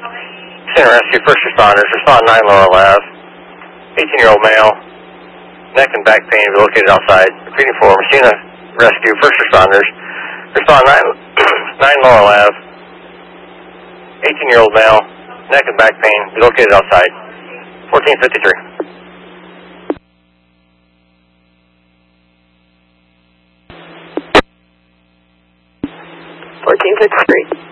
Center Rescue, first responders, respond 9 Laurel Ave. 18-year-old male, neck and back pain, located outside. Repeating for Messina Rescue, first responders, respond 9 Laurel Ave. 18-year-old male, neck and back pain, located outside. 1453. 1453.